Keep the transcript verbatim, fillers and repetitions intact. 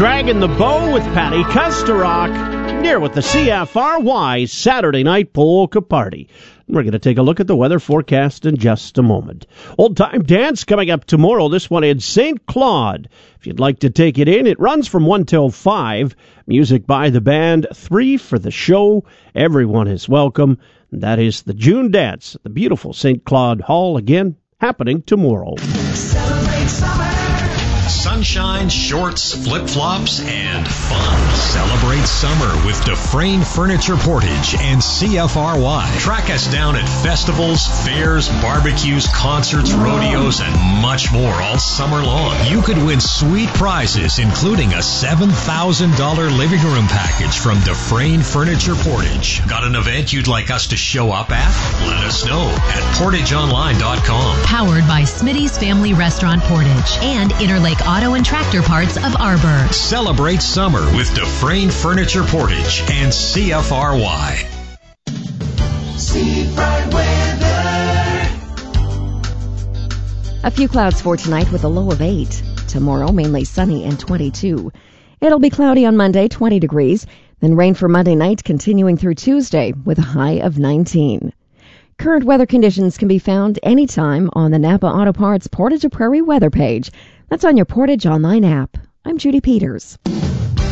Dragging the Bow with Patty Kusterok, near with the C F R Y Saturday Night Polka Party. We're going to take a look at the weather forecast in just a moment. Old Time Dance coming up tomorrow, this one in Saint Claude. If you'd like to take it in, it runs from one till five. Music by the band, three for the show. Everyone is welcome. That is the June Dance at the beautiful Saint Claude Hall, again, happening tomorrow. Celebrate summer. Sunshine, shorts, flip-flops, and fun. Celebrate summer with Dufresne Furniture Portage and C F R Y. Track us down at festivals, fairs, barbecues, concerts, rodeos, and much more all summer long. You could win sweet prizes, including a seven thousand dollars living room package from Dufresne Furniture Portage. Got an event you'd like us to show up at? Let us know at portage online dot com. Powered by Smitty's Family Restaurant Portage and Interlake Auto and Tractor Parts of Arbor. Celebrate summer with Dufresne Furniture Portage and C F R Y. Seafront weather. A few clouds for tonight with a low of eight. Tomorrow, mainly sunny and twenty-two. It'll be cloudy on Monday, twenty degrees. Then rain for Monday night, continuing through Tuesday with a high of nineteen. Current weather conditions can be found anytime on the Napa Auto Parts Portage to Prairie weather page. That's on your Portage Online app. I'm Judy Peters.